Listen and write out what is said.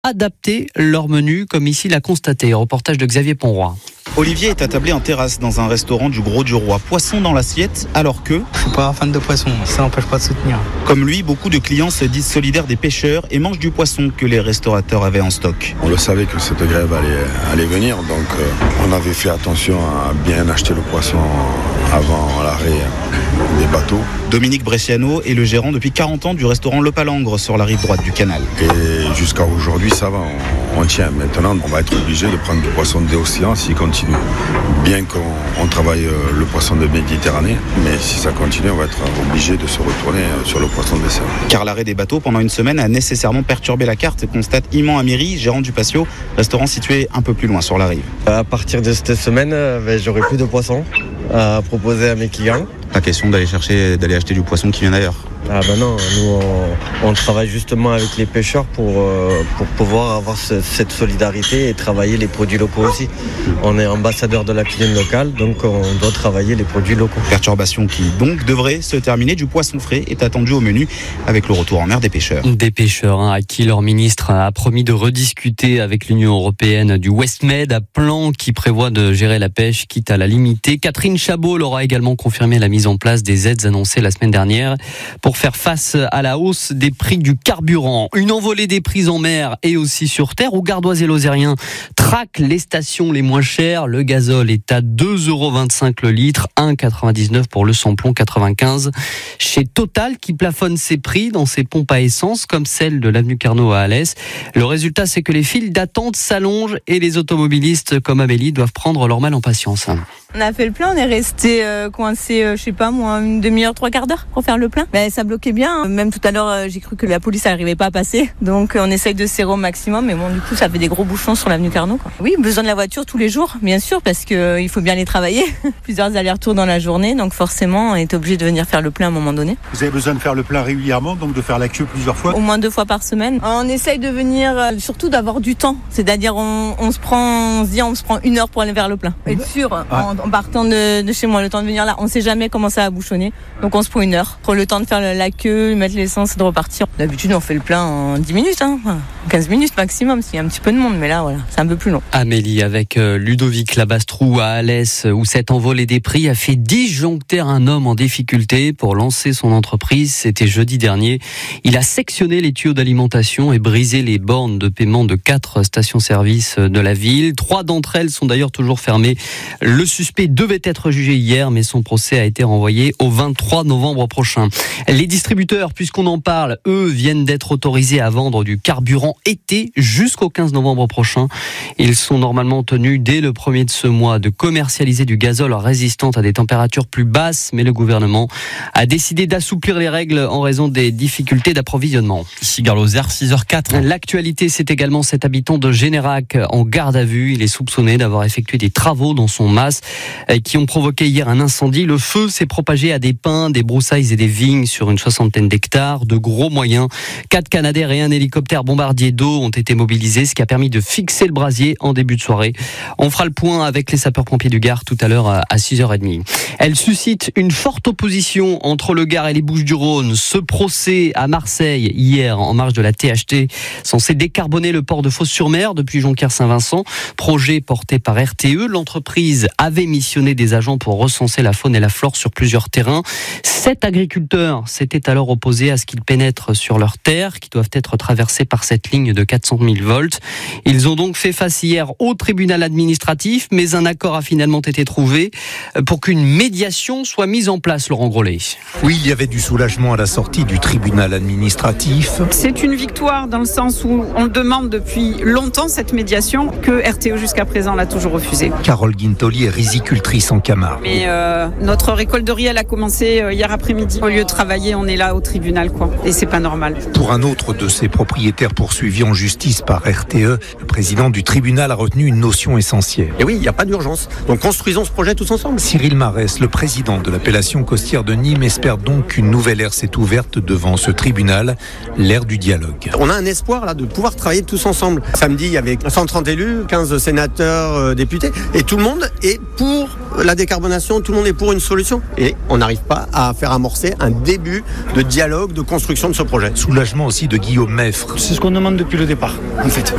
adapter leur menu, comme ici l'a constaté. Reportage de Xavier Ponroy. Olivier est attablé en terrasse dans un restaurant du Gros du Roi. Poisson dans l'assiette, alors que... Je suis pas fan de poisson, ça n'empêche pas de soutenir. Comme lui, beaucoup de clients se disent solidaires des pêcheurs et mangent du poisson que les restaurateurs avaient en stock. On le savait que cette grève allait venir, donc on avait fait attention à bien acheter le poisson avant l'arrêt des bateaux. Dominique Bresciano est le gérant depuis 40 ans du restaurant Le Palangre sur la rive droite du canal. Et jusqu'à aujourd'hui, ça va, on tient. Maintenant, on va être obligé de prendre du poisson de l'océan s'il continue. Bien qu'on travaille le poisson de Méditerranée, mais si ça continue, on va être obligé de se retourner sur le poisson de dessert. Car l'arrêt des bateaux pendant une semaine a nécessairement perturbé la carte, constate Iman Amiri, gérant du Patio, restaurant situé un peu plus loin sur la rive. À partir de cette semaine, j'aurai plus de poissons à proposer à mes clients. Pas question d'aller acheter du poisson qui vient d'ailleurs. Ah ben non, nous on travaille justement avec les pêcheurs pour pouvoir avoir cette solidarité et travailler les produits locaux aussi. On est ambassadeur de la cuisine locale, donc on doit travailler les produits locaux. Perturbation qui donc devrait se terminer. Du poisson frais est attendu au menu avec le retour en mer des pêcheurs. Des pêcheurs à qui leur ministre a promis de rediscuter avec l'Union européenne du Westmed, un plan qui prévoit de gérer la pêche quitte à la limiter. Catherine Chabot leur a également confirmé la mise en place des aides annoncées la semaine dernière pour faire face à la hausse des prix du carburant. Une envolée des prix en mer et aussi sur terre où Gardois et Lozériens traquent les stations les moins chères. Le gazole est à 2,25 € le litre, 1,99 € pour le samplon 95 chez Total qui plafonne ses prix dans ses pompes à essence comme celle de l'avenue Carnot à Alès. Le résultat, c'est que les files d'attente s'allongent et les automobilistes comme Amélie doivent prendre leur mal en patience. On a fait le plein, on est resté coincé, je sais pas moi, une demi-heure, 3/4 d'heure pour faire le plein. Ça bloquait bien. Même tout à l'heure, j'ai cru que la police n'arrivait pas à passer. Donc on essaye de serrer au maximum. Mais bon, du coup, ça fait des gros bouchons sur l'avenue Carnot, quoi. Oui, besoin de la voiture tous les jours, bien sûr, parce qu'il faut bien aller travailler. Plusieurs allers-retours dans la journée. Donc forcément, on est obligé de venir faire le plein à un moment donné. Vous avez besoin de faire le plein régulièrement, donc de faire la queue plusieurs fois? Au moins 2 fois par semaine. On essaye de venir, surtout d'avoir du temps. C'est-à-dire, on se prend 1 heure pour aller vers le plein. Être sûr, en partant de chez moi, le temps de venir là, on sait jamais comment ça va bouchonner. Donc on se prend 1 heure. Pour le temps de faire la queue, mettre l'essence et de repartir. D'habitude, on fait le plein en 10 minutes, 15 minutes maximum, s'il y a un petit peu de monde. Mais là, voilà, c'est un peu plus long. Amélie avec Ludovic Labastrou à Alès, où cette envolée des prix a fait disjoncter un homme en difficulté pour lancer son entreprise. C'était jeudi dernier. Il a sectionné les tuyaux d'alimentation et brisé les bornes de paiement de 4 stations-service de la ville. 3 d'entre elles sont d'ailleurs toujours fermées. Le suspect devait être jugé hier, mais son procès a été renvoyé au 23 novembre prochain. Les distributeurs, puisqu'on en parle, eux, viennent d'être autorisés à vendre du carburant été jusqu'au 15 novembre prochain. Ils sont normalement tenus dès le 1er de ce mois de commercialiser du gazole résistant à des températures plus basses, mais le gouvernement a décidé d'assouplir les règles en raison des difficultés d'approvisionnement. Ici Gare Lozère, 6h04. L'actualité, c'est également cet habitant de Générac en garde à vue. Il est soupçonné d'avoir effectué des travaux dans son mas qui ont provoqué hier un incendie. Le feu s'est propagé à des pins, des broussailles et des vignes sur une 60aine d'hectares. De gros moyens, 4 Canadair et un hélicoptère bombardier d'eau ont été mobilisés, ce qui a permis de fixer le brasier en début de soirée. On fera le point avec les sapeurs-pompiers du Gard tout à l'heure à 6h30. Elle suscite une forte opposition entre le Gard et les Bouches-du-Rhône. Ce procès à Marseille hier en marge de la THT censé décarboner le port de Fos-sur-Mer depuis Jonquière-Saint-Vincent. Projet porté par RTE. L'entreprise avait missionné des agents pour recenser la faune et la flore sur plusieurs terrains. 7 agriculteurs s'étaient alors opposés à ce qu'ils pénètrent sur leurs terres qui doivent être traversées par cette ligne de 400 000 volts. Ils ont donc fait face hier au tribunal administratif, mais un accord a finalement été trouvé pour qu'une médiation soit mise en place, Laurent Grollet. Oui, il y avait du soulagement à la sortie du tribunal administratif. C'est une victoire dans le sens où on demande depuis longtemps cette médiation que RTE jusqu'à présent l'a toujours refusée. Carole Guintoli est rizicultrice en Camargue. Mais notre récolte de riz, elle a commencé hier après-midi. Au lieu de travailler, on est là au tribunal, quoi. Et c'est pas normal. Pour un autre de ses propriétaires poursuivis en justice par RTE, le président du tribunal a retenu une notion essentielle. Et oui, il n'y a pas d'urgence. Donc construisons ce projet tous ensemble. Cyril Marès, le président de l'appellation costière de Nîmes, espère donc qu'une nouvelle ère s'est ouverte devant ce tribunal, l'ère du dialogue. On a un espoir là de pouvoir travailler tous ensemble. Samedi, il y avait 130 élus, 15 sénateurs, députés, et tout le monde est pour la décarbonation, tout le monde est pour une solution. Et on n'arrive pas à faire amorcer un début de dialogue, de construction de ce projet. Soulagement aussi de Guillaume Meffre. C'est ce qu'on demande depuis le départ, en fait.